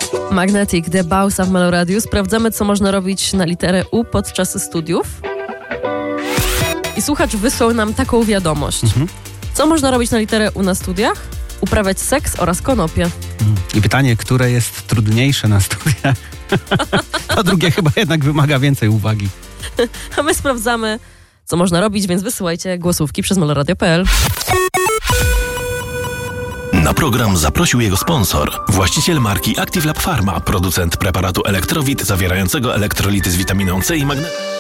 Magnetic, The Bausa w Meloradiu. Sprawdzamy, co można robić na literę U podczas studiów. I słuchacz wysłał nam taką wiadomość. Co można robić na literę U na studiach? Uprawiać seks oraz konopie. I pytanie, które jest trudniejsze na studiach? To drugie chyba jednak wymaga więcej uwagi. A my sprawdzamy, co można robić, więc wysyłajcie głosówki przez meloradio.pl. Na program zaprosił jego sponsor, właściciel marki Active Lab Pharma, producent preparatu Elektrowit zawierającego elektrolity z witaminą C i magnezją.